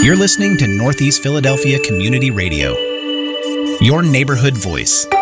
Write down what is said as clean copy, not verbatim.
You're listening to Northeast Philadelphia Community Radio, your neighborhood voice.